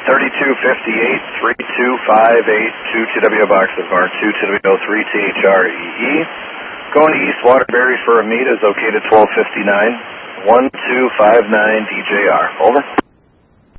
3258, 3258, 2TW Boxes Bar, 2TW03THREE. Going to East Waterbury for a meet is located 1259, 1259 DJR. Over.